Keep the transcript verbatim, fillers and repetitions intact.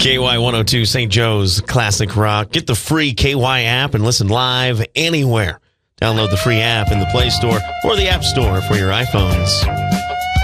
K Y one oh two, Saint Joe's Classic Rock. Get the free K Y app and listen live anywhere. Download the free app in the Play Store or the App Store for your iPhones.